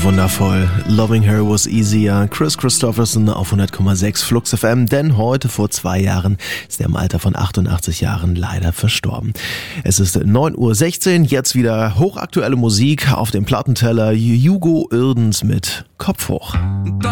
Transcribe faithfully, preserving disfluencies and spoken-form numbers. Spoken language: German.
Wundervoll. Loving Her Was Easier. Chris Christopherson auf hundert Komma sechs Flux F M. Denn heute vor zwei Jahren ist er im Alter von achtundachtzig Jahren leider verstorben. Es ist neun Uhr sechzehn. Jetzt wieder hochaktuelle Musik auf dem Plattenteller. Hugo Irdens mit Kopf hoch.